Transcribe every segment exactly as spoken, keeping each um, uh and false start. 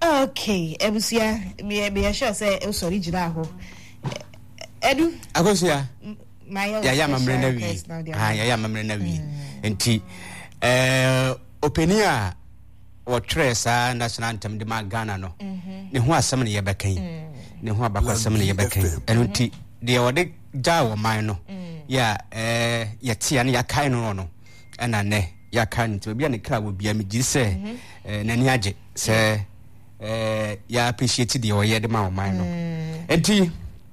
Okay, ebusia me me sure say e sorry jira ho. Edu Akosia my ya ya mamre na wi. Ah ya ya mamre na wi. Enti eh openia o tresa national anthem de Ghana no. Ne ho asem ne ye bekan. Ne ho abakasem ne ye bekan. Eno nti de o de ja wo man no. Ya eh ye tia ne ya kai no no. Ena ne ya kai nti bia ne kra wo bia me giri se eh nani age se eh ya appreciate the oye de ma man no. Enti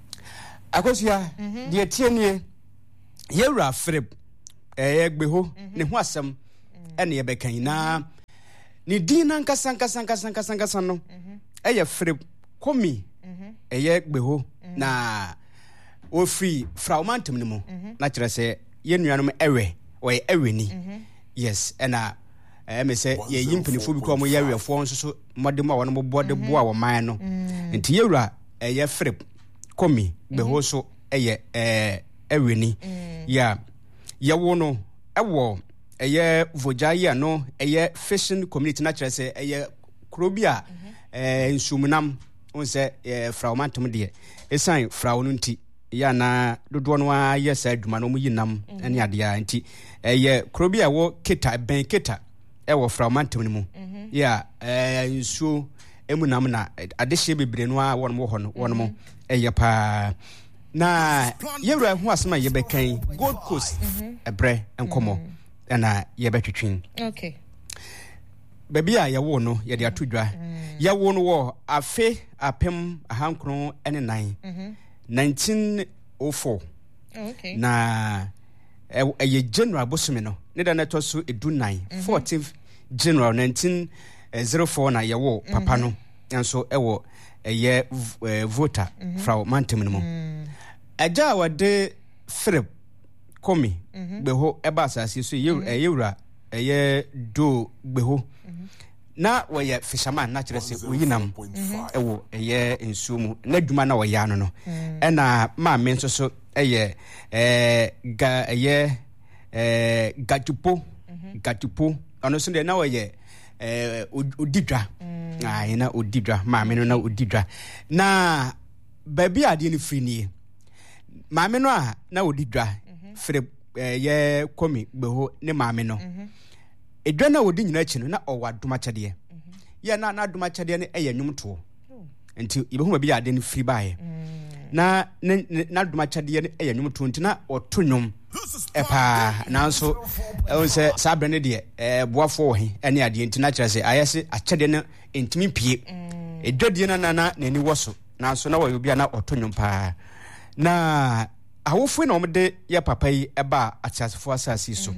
akosia de tie ne yewura frip eh egbeho ne ho asem ene ye bekan na ni din nan kasan kasan kasan kasan kasan no eye frip komi eye egbeho na o free fraumantum ne mu na kire se ye nuanom ewe o ye ewe ni yes ena eh me se ye yimpinifo bi ko mo ye wefo nso so modem a wono mo bode bo a wo man no enti yewura eye frip komi beho so eye eh ewe ni ya ye wo no ewo eye vojaya no eye fishing community na kire se eye krobia eh nsumnam on se fraumantum de esan frau no nti ya na dodo no a yes aduma no mu yinam ene ade a nti eye krobia wo kita ben kita e wo fraumantum mu ya eh nsu emunam na adehye bebre no a won mo ho no won mo eye pa na yewra hu asema ye bekan Gold Coast ebre enkomo na ye betwetwin okay baby a ye wo no ye de atodwa ye wo no wo afe apem ahankron ene nine nineteen oh four okay na e general bosome no ne da na to so edu nine fourteenth general nineteen oh four na ye wo papa no enso e wo eye voter from mantem no mu aja wade frip komi beho eba asase so yewura eye do beho na woye fisherman na kire se oyinam ewo eye nsumu na dwuma na woya no no ena ma me nso so eye eh ga eye eh gatupo gatupo ono so de na woye eh odidwa ai na odidwa ma me no na odidwa na baby ade ni free ni ma me no a na odidwa frip ye komi beho ne ma me no edwa na wodi nyina chi no na owa duma chade ye na na duma chade ne eye nwumto enti ibehu bi ade ne free bae na na duma chade ne eye nwumto enti na oto nwum epa na so e se sabre ne de eh boafo wo he ene ade enti na kire se ayese achade ne entimi pie edwa die na na na nani woso na so na wo bi na oto nwum pa na awofo na omde ye papa yi eba atiasefo asasi so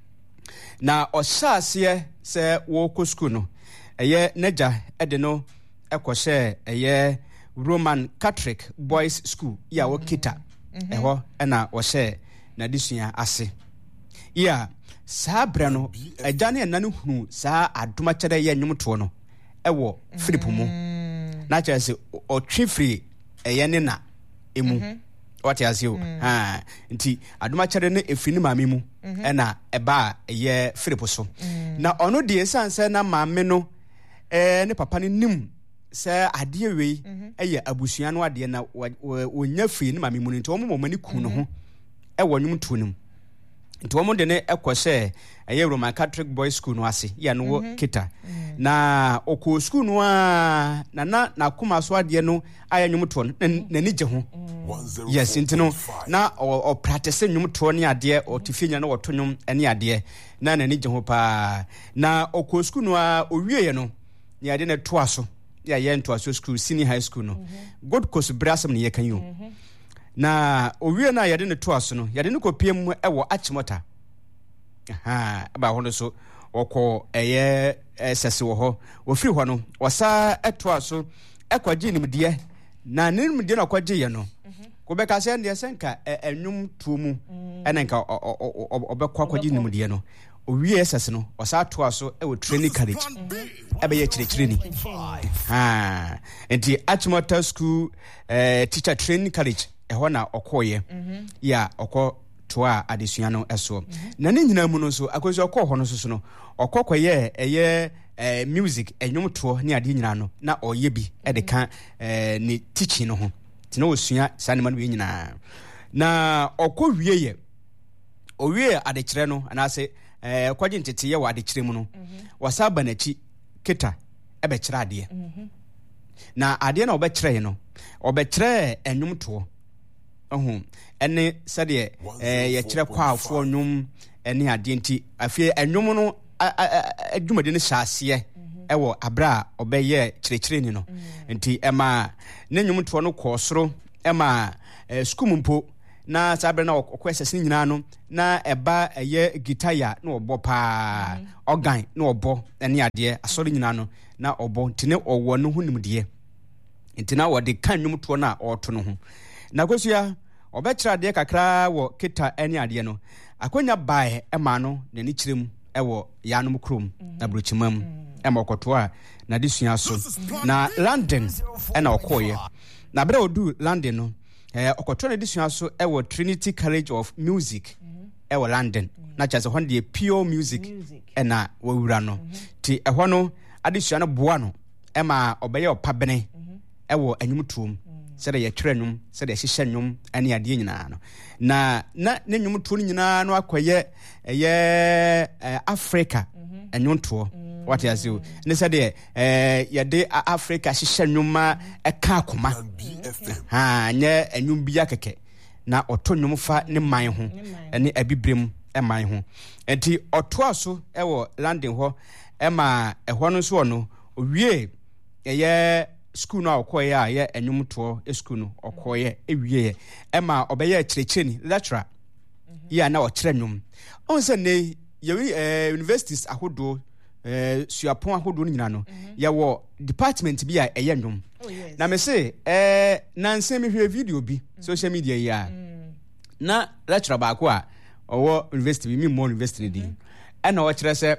na osase se wo ko school no eye neja ede no ekose eye Roman Catholic Boys School ya wo kita eho na wo se na disua ase ya sabre no eja ne na no hunu sa adoma kede ye nwumto no ewo Philip mu na chese o twifri eye ne na emu what you say ha nti adoma kere ne efini maame mu na eba ye Philip so na ono de sanse na maame no eh ne papa ne nim se ade we eye abusua no ade na wonya fi ne maame mu nti omo mo mani ku no ho e wonwum to nim nti omo de ne ekose eye Roman Catholic Boys School no ase ya no wo kita na oko school no a na na na kuma so ade no aya nwum to na ni je ho yes intino na o practice nwum to ne ade o tifinya na woto nwum ene ade na na ni je ho pa na oko school no a owie no ne ade na to aso ya ye nto aso school senior high school no Gold Coast brasam ne ye kan yo na owie na yade ne to aso no yade ne kopiem ewo achimota aha aba ho no so okọ eye sese wo ho wo firi ho no wasa eto aso ekwaje nimde na nimde na kwaje ye no ko be ka se nde senka enwum tuomu enenka obekwa kwaje nimde no owie sese no wasa to aso ewo training college ebe ye chire ni ha enti Achimota School eh teacher training college eho na okoye ya okọ toa adesua no eso na ne nyina mu no so akozi okọ ho no so no okọkọ ye eye eh music enwom to ne ade nyina no na oyɛ bi e de ka eh ne teaching no ho tina osua sanema no nyina na okɔ wie ye owie ade kyerɛ no anase eh kwaje ntete ye wa ade kyerɛ mu no wasa ba nachi kita e be kyerɛ ade na ade na obɛkyerɛ no obɛkyerɛ enwom to ohun ene sɛde eh ye kyerɛ kwaafo nwom ene ade nti afie enwom no adwumade no hyase ewo abra obɛyɛ kyerɛkyerɛ ni no nti ema ne nwom to no kɔ soro ema school mpo na sabre na okwesese nyina no na eba eye guitar na obo pa organ na obo ene ade asori nyina no na obo ntine owo no hunimde ntina wode kan nwom to na oto no ho na kwesua obɛkyerɛ ade kakra wo kita ene ade no akonya bae ema no ne ni kyerem ewo yanom krom na brochimam ema okoto a na de sua so na London ena okoye na bere odu London no eh okoto na de sua so ewo Trinity College of Music ewo London na chase hon de pure music ena wawura no ti ehɔ no ade sua no boa no ema obɛyɛ opabene ewo anyumtuom sɛde yɛ twerɛ nwom sɛde yɛ hyehyɛ nwom ane ade nyina no na na ne nwom to nyina no akɔyɛ ɛyɛ Africa enwonto what you say ne sɛde eh yɛde Africa hyehyɛ nwoma ɛka akoma ha nyɛ enwom bia kɛkɛ na ɔto nwom fa ne man ho ɛne abibrem ɛman ho enti ɔto aso ɛwɔ London hɔ ɛma ɛhɔ no so no owie ɛyɛ school no okoye a ye enwom to school no okoye ewie ema obeye kyerɛkyerɛ ni lecturer ya na ɔkyerɛ nwom on se ne ye universities ahodo eh suapon ahodo nyina no ye wo department bi a ɛyɛ nwom na me se eh na nsɛm mi hwɛ video bi social media ya na lecturer ba ko a ɔwɔ university bi mi mo university di ɛna ɔkyerɛ sɛ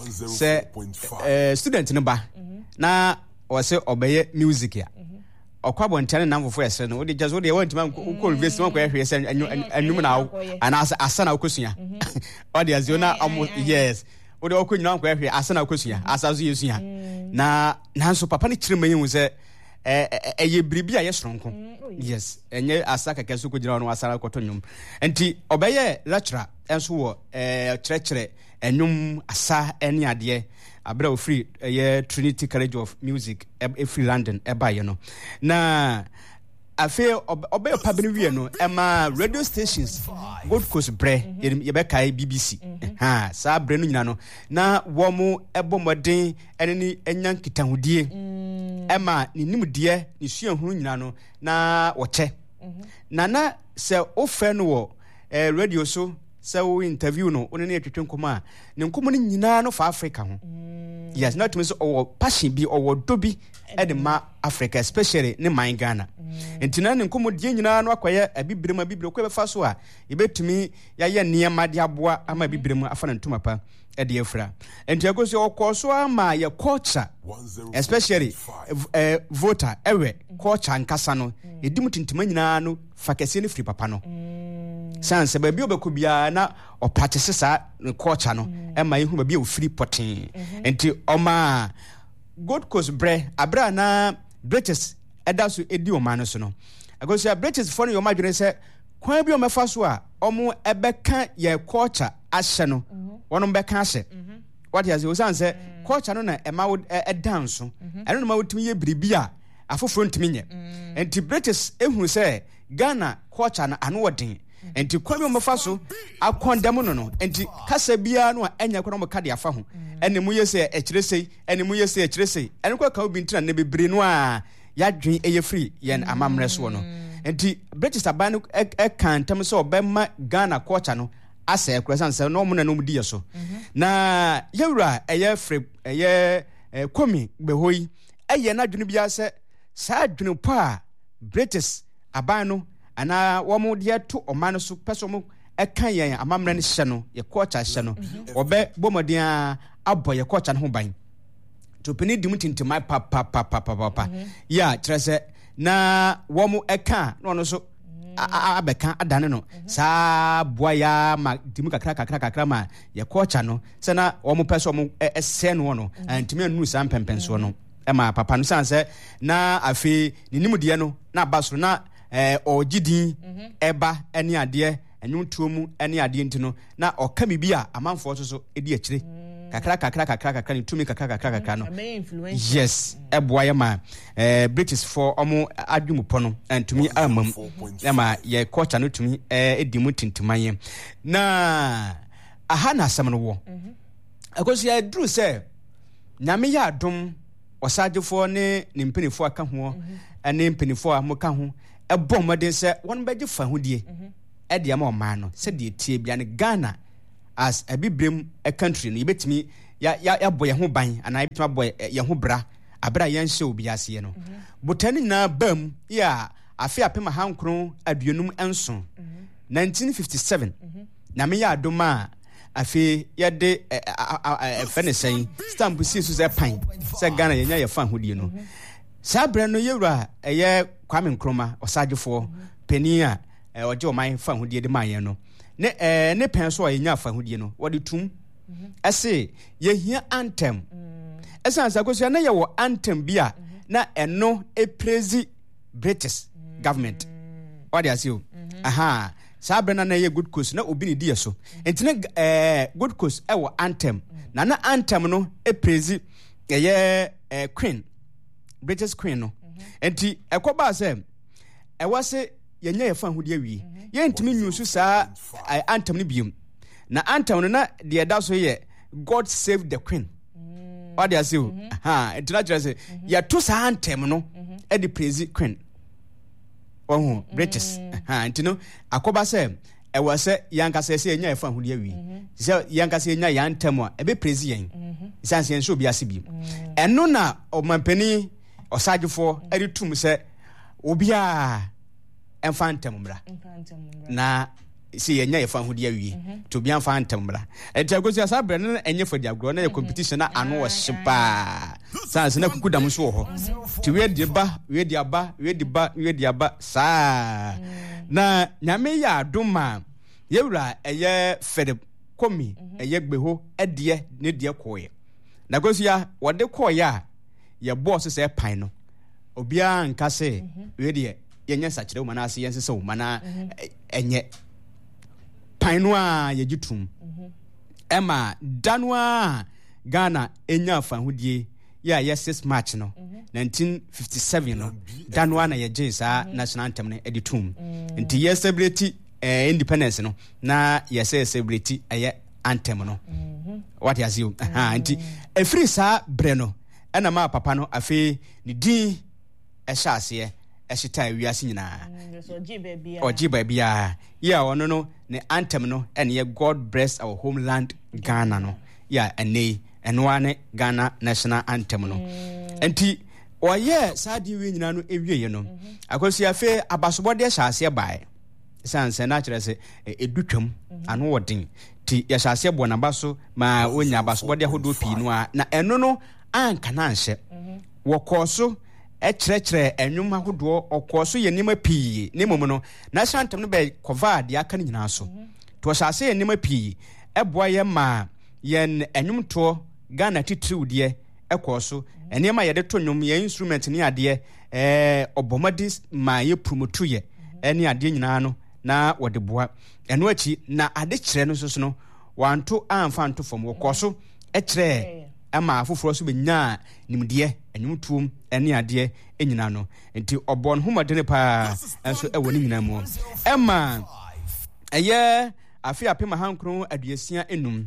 sɛ eh student no ba na or say obey music ya okwabo ntane na mfofo yesre no odi just odi e wantima ko invest man ko yehwe se anum na ana asa na okosua odi azio na yes odi okonyina ko yehwe asa na okosua asa zo yesua na nanso papa ne kire manyi hu se eh eye bribi a yesronko yes enye asa keke so kojira no asa na kotonyum enti obeye lecturer enso wo eh kyerɛkyerɛ enum asa ene ade abra o free eh, Trinity College of Music e free London e ba ye no na afi obey pabini wie no e ma radio stations Gold Coast bre ye be kai B B C ha sa bre no nyina no na wo mu ebomoden ene ni enyan kitahudie e ma ni nimde ni suahunu nyina no na wo che na na se o fe no wo eh, radio so se wo interview no one ne twetwe nkoma ne nkoma no nyina no fa Africa ho yes not me so or passion bi or dobi e de ma Africa especially ne man Ghana entina ne nkomo die nyina no akoye abibirem abibire ko be fa so a ye betumi ya ye niema de aboa ama abibirem afa na ntuma pa e de afra enti agoso okoso ama ye culture especially uh, voter ewe culture nkasa no edim tintima nyina no fa kese ne free papa no sanse ba bi obekobia na o practice sa culture no e ma yehu ba bi o free potin enti oma Gold Coast bre abra na British edaso edi o man so no agosia British for no madwene se kwan bi o mefa so a omo ebeka ye culture ahye no wono beka ahye what you say o sanse culture no na e ma e dance eno no ma wotimi ye bribi a afoforo ntimi nye enti British ehunu se Ghana culture na ano wodin enti kwabi omofa so akondam no no enti kasa bia no anya kwa no kade afa ho ene mu yese ekiresei ene mu yese ekiresei ene kwa ka obi ntina ne bebre no a yadwen eye free yen amamre so no enti British aban e kan tam so obema Ghana culture no asa ekresan se no mo na no mudi yeso na yewura eye free eye komi behoi eye na dwene bia se sa dwene pa British aban no ana womo de to omano so peso mo eka yen amamre ne hye no ye culture hye no obe bomodin a abo ye culture no ban to peni dim tintima pa pa pa pa pa pa ya trese na womo eka no no so abeka adane no saa boa ya ma dimu kakra kakra kakra ma ye culture no se na omo pese omo ese no no antimi anu saa pempenso no ema papa no sanse na afi ninimudie no na basoro na eh ogidin eba ene ade enwutuomu ene ade ntino na oka bibi a amanfo so so edi akire kakra kakra kakra kakra ni tumi kakra kakra kakra no yes eboa ya ma eh British for omo adwumu pono antumi amam ema ye culture no tumi eh edimu tintimaye na aha na asem no wo akoso ya dru se nyame ya adom osagefo ne ne mpenifo aka ho ene mpenifo a mo ka ho ebo modin se won beje fa hodie e de ma o man no se de tie bia ne Ghana as a bibrem a country no yebetimi ya ya ya boye ho ban ana yebetimi boye ye ho bra abra yan hye obi ase no botani na bam ya afi apema hankron aduonum enso nineteen fifty-seven na me ya adoma afi ya de fenesen stamp si su se pan se Ghana yenya ye fa hodie no sabra no yewura eye Kwame Nkrumah osagefo penia oje o man fa hodie de man no ne eh ne pen so yenya fa hodie no wode tum ese ye hia anthem ese ansakoso na ye wo anthem bia na eno e praise British government wade asio aha sabra na ye good coast na obi ne die so entine eh good coast e wo anthem na na anthem no e praise ye eh queen British queen no enti ekoba se e wase yenya ye fa hodie wi ye ntimi nyusu saa anthem ne biom na anthem no na de da so ye God save the queen what they say ha international say ya to saa anthem no e de praise queen oh British ha ntino akoba se e wase yanka se se yenya ye fa hodie wi se yanka se yenya ya anthem a e be praise yen sanse enso obi ase biom eno na omampani osagefo e de tum se obi a enfantem mra na si yenya ye fa hodi awie to bia enfantem mra enti agosi asabre na enye fodi agro na ye competition na ano wo hyepa sanse na kukudam so ho ti we de ba we de aba we de ba we de aba saa na nyame ya adoma yewura eye fede komi eye gbeho ede ne de koye na agosi ya wode koye a ye boss se pan no obia nka se we de yenye sachire wo manase yense se wo mana enye panu a yegitum ema danwa Ghana enya fa hodie ya ye six March no nineteen fifty-seven no danwa na yeje sa national anthem no editum nti ye celebrate eh, independence no na ye say celebrate aye anthem no what you see aha nti efiri sa bre no ena ma papa no afi ni din ehya ase ehita wiase nyina oji babia ya ono no ne anthem no ene God bless our homeland Ghana no ya ene enwa ne Ghana national anthem no enti oye sadi wi nyina no ewieye no akosi afi abasobode ehya ase bae sanse na kire se edutwam ano wodin ti ya ase bo na baso ma onya abasobode hodo pi no a na eno no anka na anhye wokoso e kyerɛkyerɛ enwum ahodo okoso ye nima pii ne mom no na santam no be kova de aka ne nyina so to hyase ye nima pii eboa ye ma ye enwum to Ghana titiriw de ekoso enema ye de to nwum ye instrument ne ade eh obomadi ma ye promote ye ene ade nyina no na wode boa eno achi na ade kyerɛ no so no wanto amfa nto fam wokoso e kyerɛ ama afoforo so benya nimdeɛ enwutuom ene ade enyina no enti obon homodene pa enso ewo ne nyina mu ema eye afi apema hankron aduasia enum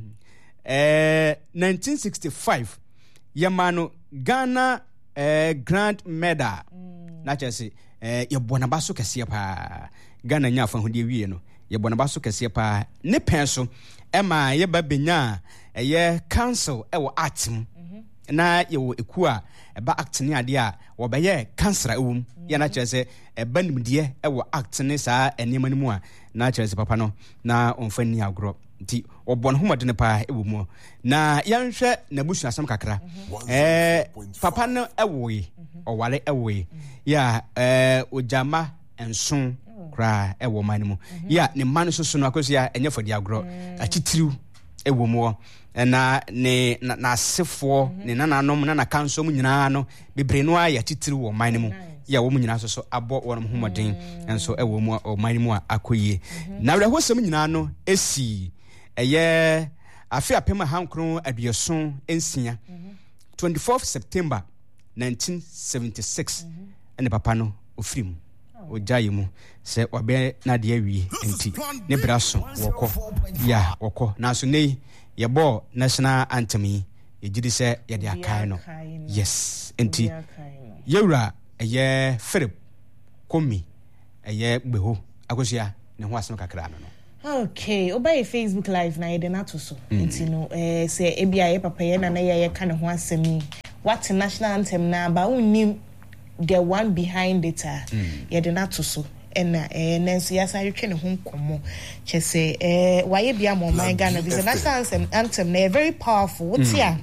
eh nineteen sixty-five yemano Ghana eh Grand Medal na chese eh yebona baso kese pa Ghana nya fa hodie wie no yebona baso kese pa ne pen so ema yeba benya eye council ewo atim na yewo ekua eba act ne ade a wo beye cancer ewum ya na chese eba nimde ewo act ne saa enema nimu a na chese papa no na onfani agro nti obon homodene pa ewumu na yanhwe na busu asam kakra eh papa no ewoyi owale ewoyi ya eh ojama enson kra e wo man mu ya ne man so so no akoso ya enye fodi agro achitiriw e wo mu na ne na asefo ne nananom na na kanso mu nyina no bebre no ya achitiriw wo man mu ya wo mu nyina so so abo wo no homoden enso e wo mu o man mu akoyie na wre hosem nyina no esi eye afi apema hankron aduason ensia twenty-fourth September nineteen seventy-six ene papa no ofrim ojaye mu se obe na de awie enti ne braso woko ya woko na so nei ye bo national anthem yi ejidi se ye de akai no yes enti yewra eye Philip Komi eye gbeho akosia ne ho asem kakra no no. Okay, obey Facebook live na yede nato so. Enti no eh say ebia ye papa ye na na ye ka ne ho asemi. What national anthem na ba unnim the one behind it ah. Yede nato so. Ena eh nenso yasa yetwe ne ho nkomo. Che say eh waye bia mo man Ghana this national anthem anthem na very powerful. What's here?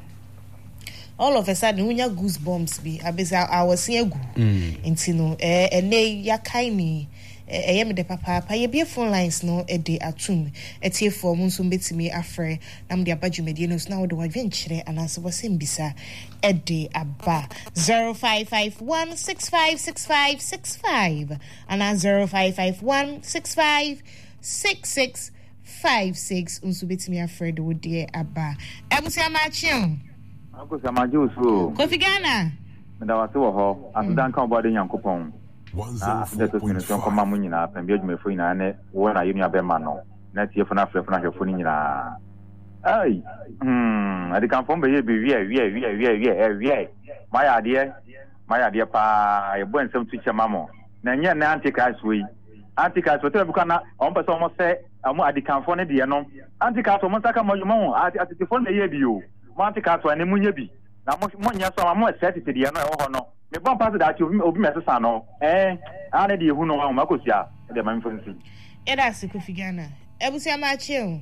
All of a sudden unya goosebumps bi abesa awase agu. Enti no eh ene yakai ni eh me de papa pa ye be phone lines no e de atum etie for mu nso betimi afre nam de abadwumedie no so na wo de wadwenkyere anase wo sembisa e de aba zero five five one six five six five six five and zero five five one six five six six five six nso betimi afre de wo de aba ebusia ma chion akosa ma jusu Kofi Ghana me da wase wo ho adan kan obo de Nyankopon ah that was when so come mu nyina pem bi adwumefo nyina ne wo na yenu abema no na tie fo na afrefo na hwefo nyina ai hmm ade kan fo be ye bi wie wie wie wie wie e wie my ade my ade pa e bo nsem tu chema mo na nye na antikas we antikas we tell buka na on person mo se amu ade kan fo ne de no antikas mo saka mo mo atete fo na ye bi o mo antikas wa ne mu nye bi na mo mo nya so mo se tete de no e wo ho no me bon pass that you obi mesesa no eh ane de hu no wa makosia de man fonsi e da se Kofi Ghana ebusia ma chion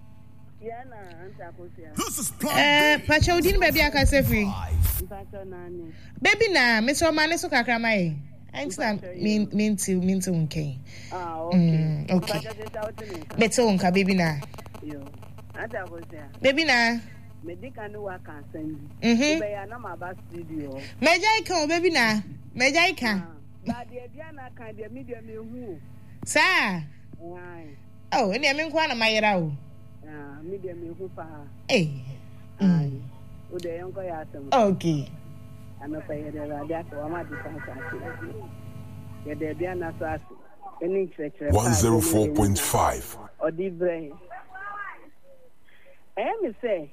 yana anta kosia eh pacha udin baby aka se free pacha nani baby na me so ma ne so kakra mai Einstein min minti minti unke ah okay okay beto unka baby na yo anta kosia baby na medical no work can send mhm be ya na ma ba studio mejai ka baby na mejai ka ba de bia na kan de media me hu sa ai oh ene me nkwa na mayera o ah media me hu pa eh ai o de yon ko ya tam okay ana pa ye de ra dia ko ma di kan sa ye de bia na so aso eni chrekre one oh four point five odi bre eh me say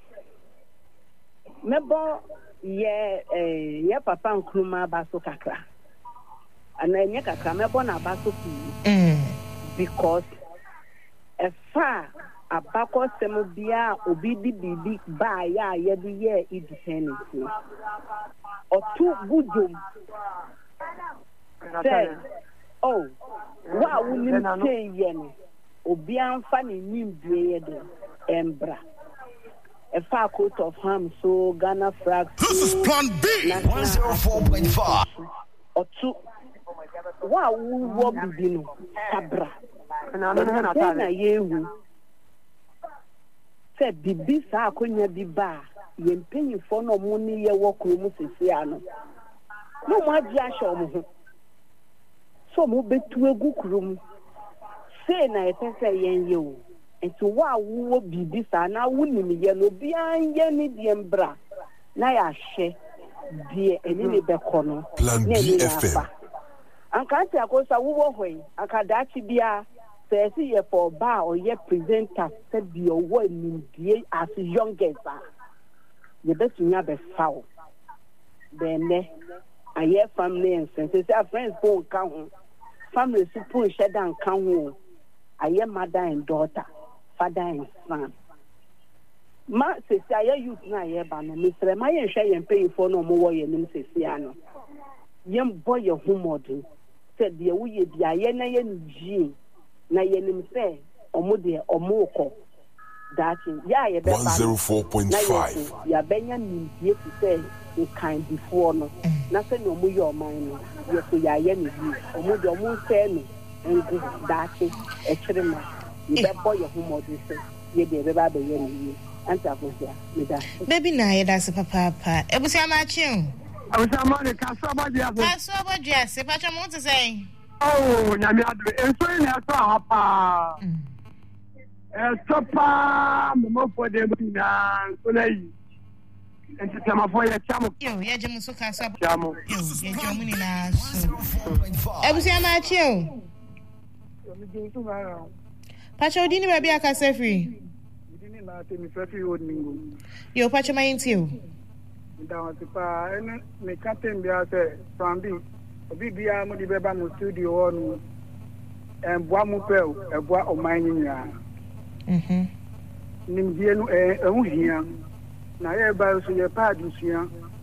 mebo ye eh ye papa nkruma baso kakra ana nye kakra mebo na baso pi mm because efa abako semu bia obi di bibi ba ya ye di ye independence otu gudum say oh wa wuni say ye no obi anfa ni nimbie ye de embra a far coat of ham, so Ghana flag. This is Plan B. one oh four point five. Or two. Wow, what be no Sabra. And I'm not a year. Said the bisa could be bar. Yen penny for no money, ye walk room, Siano. No more jasho. So move to a good room. Say, I say, yen you. And to wa wo bibi sa na wuni mi ye no bia ye ni de mbra na ya hye de eni ne be kono Plan B F M anka ti akosa wo wo hoi aka dachi bia se si ye for ba o ye presenter se bi o wo ni die as youngest ye be tunya be fawo bene aye family and sense say friends go kan ho family support shedan kan ho aye mother and daughter father and son. Ma se se aye youth na ye ba no misre ma ye hwe ye pay for no mo wo ye nim se se ano. Ye boy ye humodin. Se de wo ye bia ye na ye nji na ye nim se omo de omo ko. That ya ye be ba one oh four point five. Ya benya nim ye to say e kind before no. Na se no mo ye o man no. Ye so ya ye ni bi. Omo de omo se no. ngu daake ɛkyerɛ ma yɛbɛbɔ yɛ ho mmɔden sɛ yɛde ɛbɛba abɛyɛ no yie anti akosia meda baby na yɛda se papaapa ebusia ma akye o abusia ma ne kaso abɔde ase kaso abɔde ase patwa mo te sɛ oh nyame adre enso ne aso a paa ɛso paa momofo de mu na so na yi enti tamafo yɛ chamo yo yɛ gye mo so kaso chamo yo yɛ gye mo ni na so ebusia ma akye o patwa odi ni ba bia ka se free na te mi fẹ́ o ningo. Yo pacho ma yinti o. Ndawa ti pa ene me captain bi ase Sambi. Obi bia mo di beba mo studio onu. En boa mo pe o, e boa o man nya. Mhm. Nim die no e ehun hia. Na ye ba so ye pa adusua.